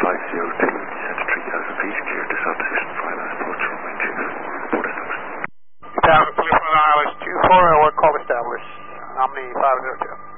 descend to 3,000 feet, clear to south position, fly last approach, runway 24, report established. 2,000 Philippine Isles 24, work call established. Omni 502.